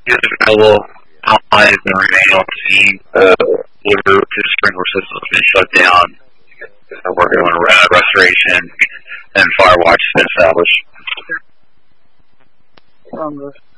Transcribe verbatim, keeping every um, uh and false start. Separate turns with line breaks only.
is available. Hotline is going to remain on scene. Uh, Blue sprinkler system has been shut down. Uh, we're doing uh, restoration and fire watch has been established.